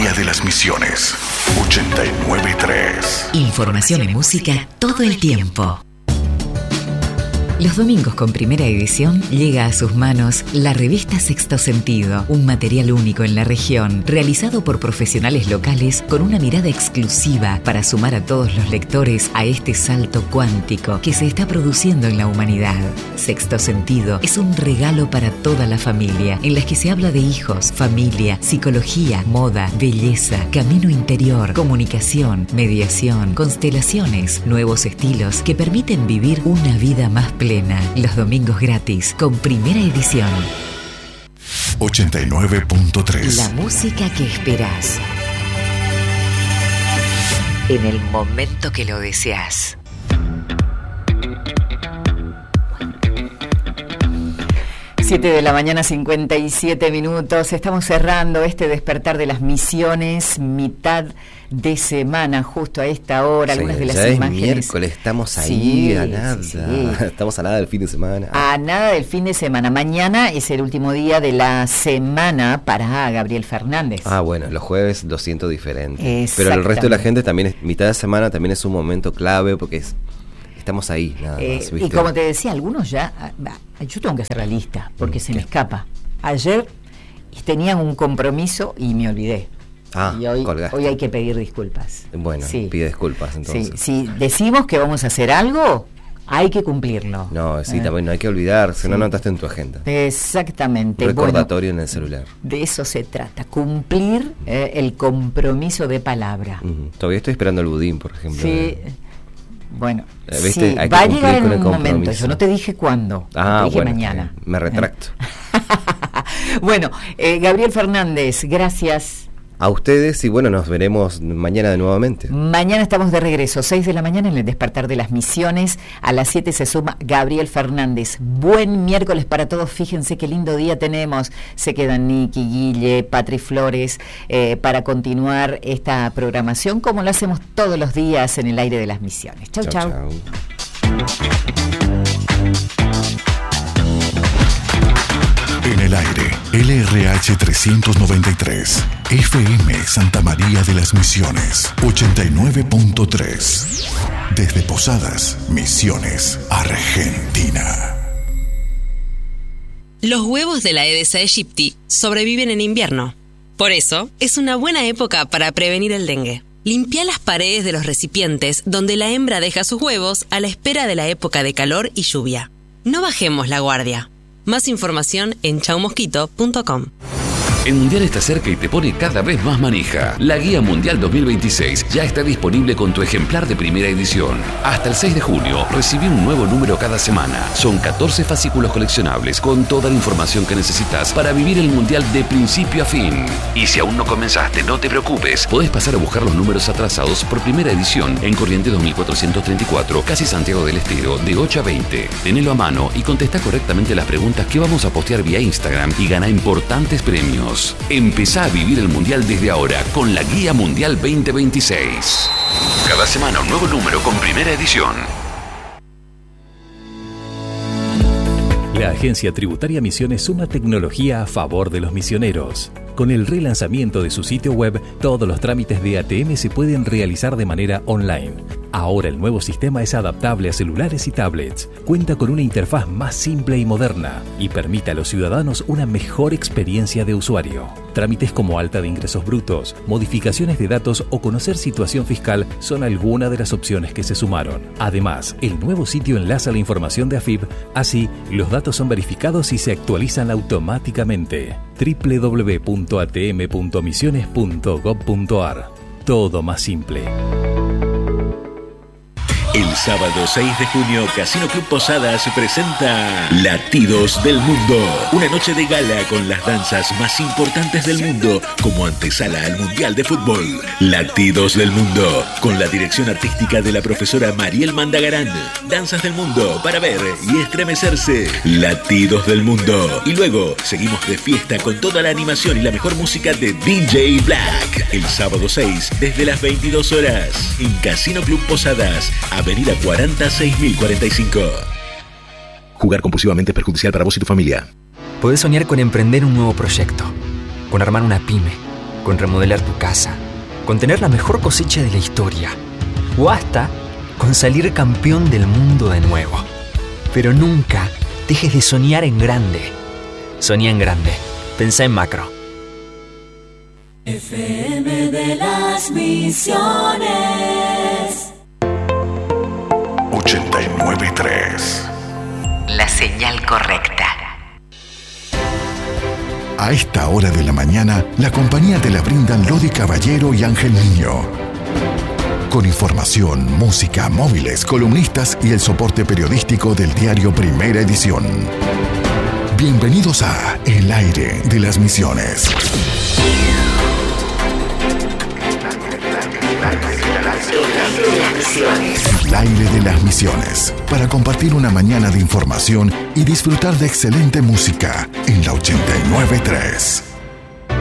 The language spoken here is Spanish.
María de las Misiones, 89.3. Información y música todo el tiempo. Los domingos con Primera Edición llega a sus manos la revista Sexto Sentido, un material único en la región, realizado por profesionales locales con una mirada exclusiva para sumar a todos los lectores a este salto cuántico que se está produciendo en la humanidad. Sexto Sentido es un regalo para toda la familia, en las que se habla de hijos, familia, psicología, moda, belleza, camino interior, comunicación, mediación, constelaciones, nuevos estilos que permiten vivir una vida más plena. Los domingos gratis con Primera Edición. 89.3. La música que esperás. En el momento que lo deseas. Siete de la mañana, 57 minutos. Estamos cerrando este despertar de las misiones, mitad de semana, justo a esta hora. Algunas de las imágenes. Es miércoles, estamos ahí, sí, a nada. Sí. Estamos a nada del fin de semana. A nada del fin de semana. Mañana es el último día de la semana para Gabriel Fernández. Bueno, los jueves lo siento diferente. Pero el resto de la gente también es mitad de semana, también es un momento clave porque estamos ahí, nada más, ¿viste? Y como te decía, algunos ya... yo tengo que hacer la lista, porque se me escapa. Ayer tenían un compromiso y me olvidé. Y hoy hay que pedir disculpas. Bueno, sí. Pide disculpas entonces. Si decimos que vamos a hacer algo, hay que cumplirlo. No, también no hay que olvidarse, no anotaste en tu agenda. Exactamente. Un recordatorio en el celular. De eso se trata, cumplir el compromiso de palabra. Todavía estoy esperando el budín, por ejemplo. Sí. Bueno, sí, va a llegar en un momento. Yo no te dije cuándo, te dije mañana. Me retracto. Bueno, Gabriel Fernández, gracias. A ustedes y bueno, nos veremos mañana de nuevamente. Mañana estamos de regreso, 6 de la mañana en el Despertar de las Misiones. A las 7 se suma Gabriel Fernández. Buen miércoles para todos, fíjense qué lindo día tenemos. Se quedan Nicky, Guille, Patri Flores para continuar esta programación como lo hacemos todos los días en el aire de las Misiones. Chau, chau. En el aire, LRH 393, FM Santa María de las Misiones, 89.3. Desde Posadas, Misiones, Argentina. Los huevos de la Aedes aegypti sobreviven en invierno. Por eso, es una buena época para prevenir el dengue. Limpia las paredes de los recipientes donde la hembra deja sus huevos a la espera de la época de calor y lluvia. No bajemos la guardia. Más información en chaumosquito.com. El Mundial está cerca y te pone cada vez más manija. La Guía Mundial 2026 ya está disponible con tu ejemplar de primera edición. Hasta el 6 de junio, recibí un nuevo número cada semana. Son 14 fascículos coleccionables con toda la información que necesitas para vivir el Mundial de principio a fin. Y si aún no comenzaste, no te preocupes. Podés pasar a buscar los números atrasados por primera edición en Corrientes 2434, casi Santiago del Estero, de 8 a 20. Tenelo a mano y contesta correctamente las preguntas que vamos a postear vía Instagram y gana importantes premios. Empezá a vivir el Mundial desde ahora con la Guía Mundial 2026. Cada semana un nuevo número con primera edición. La Agencia Tributaria Misiones suma tecnología a favor de los misioneros. Con el relanzamiento de su sitio web, todos los trámites de ATM se pueden realizar de manera online. Ahora el nuevo sistema es adaptable a celulares y tablets, cuenta con una interfaz más simple y moderna y permite a los ciudadanos una mejor experiencia de usuario. Trámites como alta de ingresos brutos, modificaciones de datos o conocer situación fiscal son algunas de las opciones que se sumaron. Además, el nuevo sitio enlaza la información de AFIP, así los datos son verificados y se actualizan automáticamente. www.atm.misiones.gov.ar. Todo más simple. El sábado 6 de junio, Casino Club Posadas presenta Latidos del Mundo. Una noche de gala con las danzas más importantes del mundo como antesala al Mundial de Fútbol. Latidos del Mundo, con la dirección artística de la profesora Mariel Mandagarán. Danzas del mundo para ver y estremecerse. Latidos del Mundo. Y luego seguimos de fiesta con toda la animación y la mejor música de DJ Black. El sábado 6, desde las 22 horas, en Casino Club Posadas, Avenida 40 6045. Jugar compulsivamente es perjudicial para vos y tu familia. Podés soñar con emprender un nuevo proyecto, con armar una pyme, con remodelar tu casa, con tener la mejor cosecha de la historia, o hasta con salir campeón del mundo de nuevo. Pero nunca dejes de soñar en grande. Soñá en grande. Pensá en macro. FM de las Misiones 89.3. La señal correcta. A esta hora de la mañana, la compañía te la brindan Lodi Caballero y Ángel Niño. Con información, música, móviles, columnistas y el soporte periodístico del diario Primera Edición. Bienvenidos a El Aire de las Misiones. El Aire de las Misiones. Para compartir una mañana de información y disfrutar de excelente música en la 89.3.